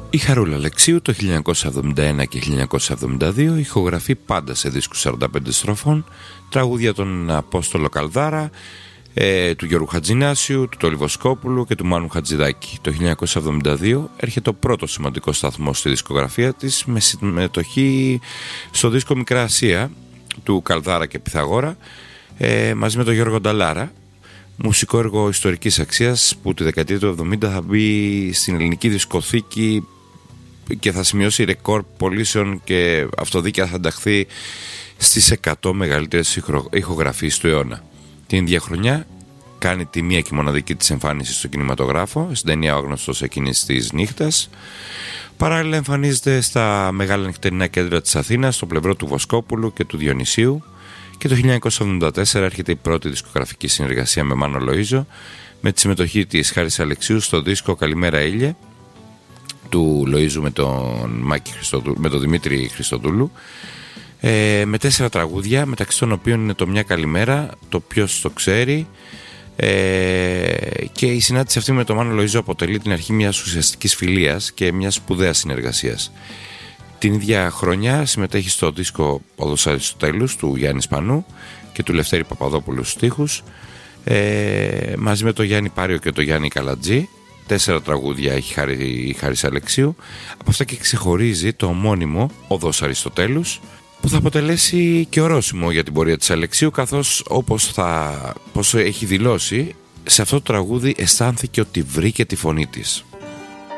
Η Χαρούλα Αλεξίου το 1971 και 1972 ηχογραφεί πάντα σε δίσκους 45 στροφών τραγούδια των Απόστολο Καλδάρα, του Γιώργου Χατζηνάσιου, του Τόλι Βοσκόπουλου και του Μάνου Χατζηδάκη. Το 1972 έρχεται ο πρώτος σημαντικός σταθμός στη δισκογραφία της με συμμετοχή στο δίσκο Μικρά Ασία του Καλδάρα και Πυθαγόρα μαζί με τον Γιώργο Νταλάρα, μουσικό έργο ιστορικής αξίας που τη δεκαετία του 70 θα μπει στην ελληνική δισκοθήκη και θα σημειώσει ρεκόρ πωλήσεων και αυτοδίκαια θα ενταχθεί στις 100 μεγαλύτερες ηχογραφίες του αιώνα. Την ίδια χρονιά κάνει τη μία και μοναδική της εμφάνιση στο κινηματογράφο, στην ταινία «Ο Άγνωστος εκείνης της νύχτας». Παράλληλα εμφανίζεται στα μεγάλα νυχτερινά κέντρα της Αθήνας, στο πλευρό του Βοσκόπουλου και του Διονυσίου, και το 1974 έρχεται η πρώτη δισκογραφική συνεργασία με Μάνο Λοΐζο, με τη συμμετοχή της Χάρης Αλεξίου στο δίσκο «Καλημέρα Ήλιε» του Λοΐζου με τον Δημήτρη Χριστοδούλου, με 4 τραγούδια, μεταξύ των οποίων είναι το «Μια καλημέρα», το «Ποιος το ξέρει», και η συνάντηση αυτή με τον Μάνο Λοΐζο αποτελεί την αρχή μιας ουσιαστικής φιλίας και μιας σπουδαίας συνεργασίας. Την ίδια χρονιά συμμετέχει στο δίσκο «Οδός Αριστοτέλους» του Γιάννη Σπανού και του Λευτέρη Παπαδόπουλου στους στίχους, μαζί με τον Γιάννη Πάριο και τον Γιάννη Καλατζή. 4 τραγούδια έχει η Χάρης Αλεξίου. Από αυτά και ξεχωρίζει το ομώνυμο «Οδός Αριστοτέλους», που θα αποτελέσει και ορόσημο για την πορεία της Αλεξίου, καθώς όπως έχει δηλώσει, σε αυτό το τραγούδι αισθάνθηκε ότι βρήκε τη φωνή της.